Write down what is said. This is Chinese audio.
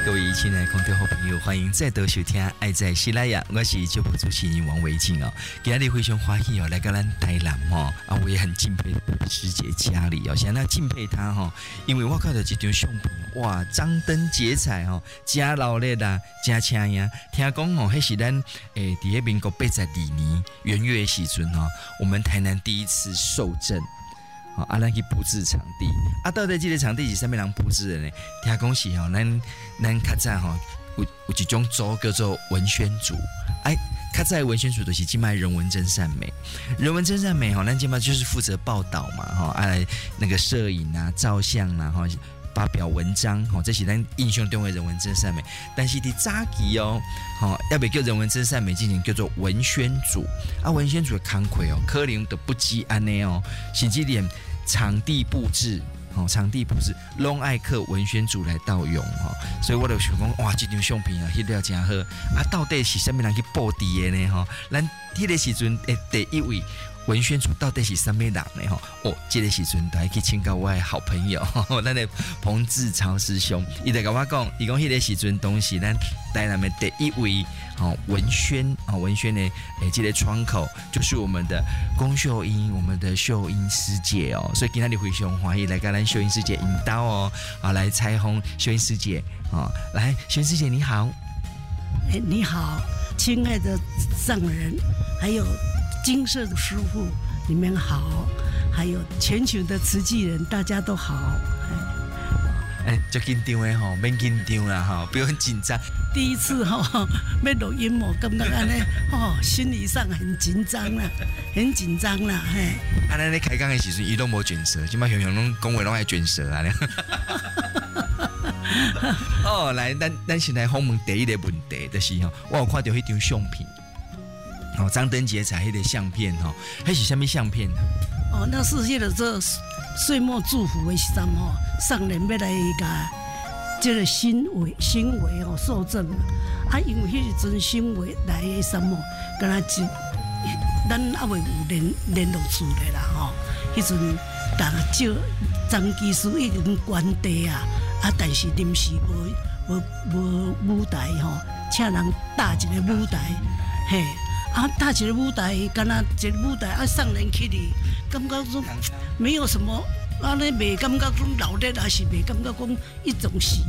各位亲爱的观众好朋友，欢迎再度收听《爱在西拉雅》，我是节目主持人王维静哦。今日非常欢喜哦，来到咱台南哦，啊，我也很敬佩师姐家里哦，想要敬佩她哦，因为我看到一张相片，哇，张灯结彩哦，真热烈啦，真抢眼。听讲哦，迄是咱伫迄民国82年元月的时阵哦，我们台南第一次受证。啊，咱去布置场地，啊，到底这个场地是啥物人布置的呢？听讲是吼，咱较早吼有一种组叫做文宣组，哎，较早文宣组就是即卖人文真善美，人文真善美吼，咱即卖就是负责报道嘛，吼，啊，那个摄影啊、照相啊，吼。发表文章，吼，这是咱印象中的人文真善美。但是伫早期哦，吼，要不叫人文真善美，进行叫做文宣组。啊，文宣组的工作哦，可能都不止安尼哦，甚至连场地布置，吼，场地布置拢爱靠文宣组来盗用吼。所以我就想讲，哇，这张相片啊，翕了真好。啊，到底是什么人去布置的呢？吼，咱迄个时阵的第一位。文宣组到底是什么人呢？哦，这个时阵就要去请教我的好朋友，咱的彭志超师兄，伊就跟我讲，伊讲迄个时阵东西，咱台南的第一位文宣的这个窗口，就是我们的龚秀英，我们的秀英师姐哦，所以今天你非常欢迎来跟咱秀英师姐引导哦，啊，来采访秀英师姐啊，来，秀英师姐你好， 你好，亲爱的上人，还有。金色的师傅，你们好，还有全球的慈济人，大家都好。 就紧张的吼，免紧张啦哈，不用紧张。 第一次哈，要录音我感觉安尼心理上很紧张啦，很紧张啦，嘿。 啊，咱咧开讲的时阵，伊拢无卷舌，即摆雄雄拢讲话拢爱卷舌啊。哦，来，咱先来访问第一个问题，就是吼，我有看到迄张相片。哦，张灯结彩迄个相片吼，迄是什么相片呢？ 哦，那是迄个这岁末祝福的时阵吼，上人要来甲这个新维哦受证嘛。啊，因为迄时阵新维来的什么，敢若咱还未有联络处的啦吼。迄阵大少张技师已经关地啊，但是临时无舞台吼，请人搭一个舞台，嘿。啊，搭一个舞台，敢若一个舞台啊，上人去哩，感觉说没有什么，安尼袂感觉讲热烈，还是袂感觉讲一种喜